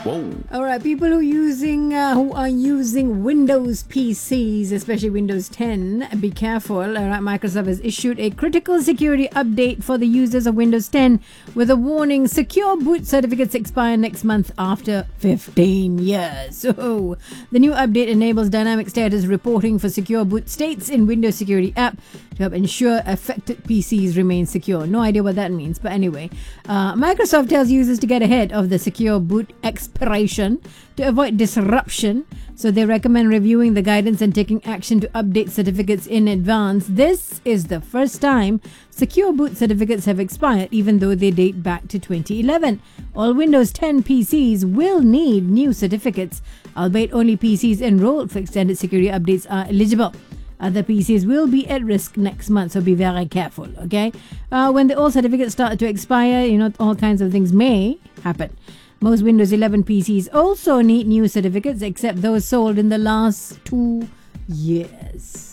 Whoa. All right, people who are using Windows PCs, especially Windows 10, be careful. All right, Microsoft has issued a critical security update for the users of Windows 10 with a warning: secure boot certificates expire next month after 15 years. So, the new update enables dynamic status reporting for secure boot states in Windows Security app to help ensure affected PCs remain secure. No idea what that means, but anyway, Microsoft tells users to get ahead of the secure boot expiration to avoid disruption. So they recommend reviewing the guidance and taking action to update certificates in advance. This is the first time secure boot certificates have expired, even though they date back to 2011. All Windows 10 PCs will need new certificates, albeit only PCs enrolled for extended security updates are eligible. Other PCs will be at risk next month, so be very careful, okay? When the old certificates start to expire, all kinds of things may happen. Most Windows 11 PCs also need new certificates, except those sold in the last 2 years.